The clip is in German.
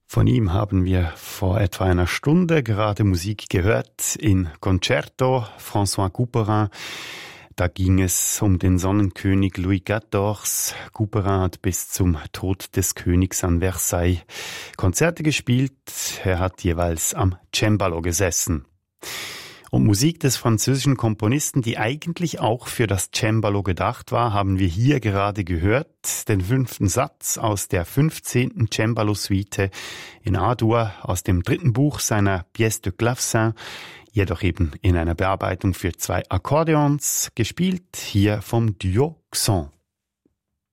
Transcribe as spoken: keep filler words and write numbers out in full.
Von ihm haben wir vor etwa einer Stunde gerade Musik gehört in Concerto, François Couperin. Da ging es um den Sonnenkönig Louis quatorze. Couperin hat bis zum Tod des Königs an Versailles Konzerte gespielt. Er hat jeweils am Cembalo gesessen. Und Musik des französischen Komponisten, die eigentlich auch für das Cembalo gedacht war, haben wir hier gerade gehört. Den fünften Satz aus der fünfzehnten Cembalo-Suite in A-Dur aus dem dritten Buch seiner Pièce de Clavecin, jedoch eben in einer Bearbeitung für zwei Akkordeons, gespielt hier vom Duo Xon.